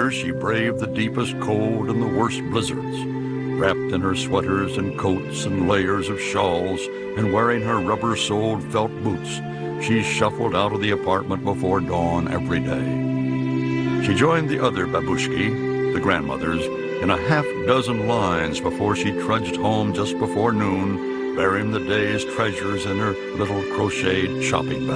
winter, she braved the deepest cold and the worst blizzards. Wrapped in her sweaters and coats and layers of shawls and wearing her rubber-soled felt boots, she shuffled out of the apartment before dawn every day. She joined the other babushki, the grandmothers, in a half-dozen lines before she trudged home just before noon, bearing the day's treasures in her little crocheted shopping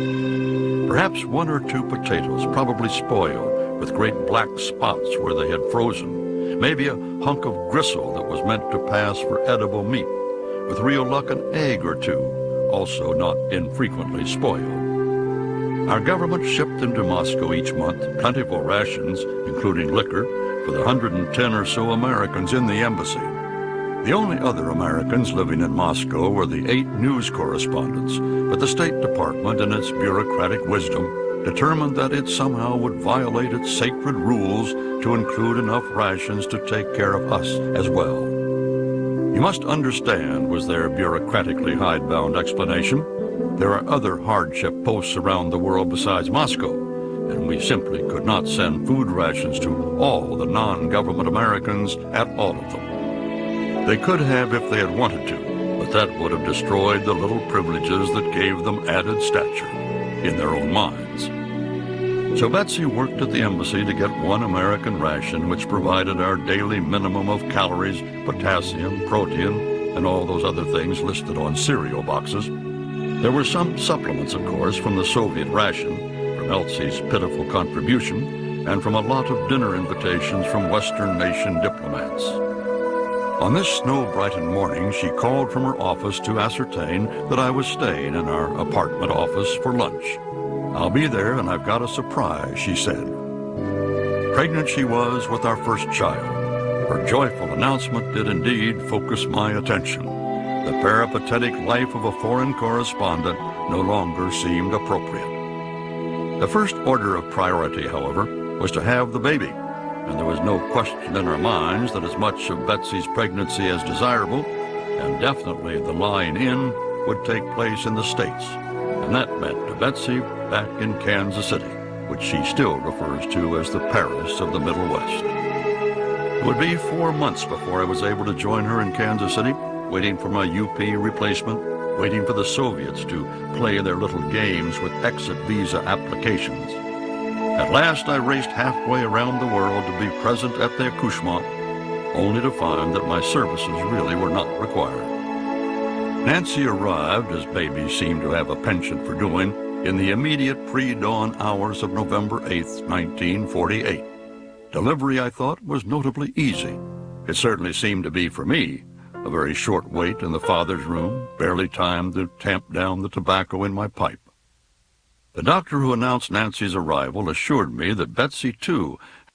bag. Perhaps one or two potatoes, probably spoiled, with great black spots where they had frozen. Maybe a hunk of gristle that was meant to pass for edible meat. With real luck, an egg or two, also not infrequently spoiled. Our government shipped into Moscow each month plentiful rations, including liquor, for the 110 or so Americans in the embassy. The only other Americans living in Moscow were the 8 news correspondents, but the State Department, in its bureaucratic wisdom, determined that it somehow would violate its sacred rules to include enough rations to take care of us as well. You must understand, was their bureaucratically hidebound explanation, there are other hardship posts around the world besides Moscow, and we simply could not send food rations to all the non-government Americans at all of them. They could have if they had wanted to, but that would have destroyed the little privileges that gave them added stature in their own minds. So Betsy worked at the embassy to get one American ration which provided our daily minimum of calories, potassium, protein, and all those other things listed on cereal boxes. There were some supplements, of course, from the Soviet ration, from Elsie's pitiful contribution, and from a lot of dinner invitations from Western nation diplomats. On this snow-brightened morning, she called from her office to ascertain that I was staying in our apartment office for lunch. "I'll be there, and I've got a surprise," she said. Pregnant she was with our first child. Her joyful announcement did indeed focus my attention. The peripatetic life of a foreign correspondent no longer seemed appropriate. The first order of priority, however, was to have the baby, and there was no question in our minds that as much of Betsy's pregnancy as desirable, and definitely the lying in, would take place in the States. And that meant to Betsy back in Kansas City, which she still refers to as the Paris of the Middle West. It would be 4 months before I was able to join her in Kansas City, waiting for my UP replacement, waiting for the Soviets to play their little games with exit visa applications. At last I raced halfway around the world to be present at the accouchement, only to find that my services really were not required. Nancy arrived, as babies seem to have a penchant for doing, in the immediate pre-dawn hours of November 8th, 1948. Delivery, I thought, was notably easy. It certainly seemed to be for me. A very short wait in the father's room, barely time to tamp down the tobacco in my pipe. The doctor who announced Nancy's arrival assured me that Betsy, too,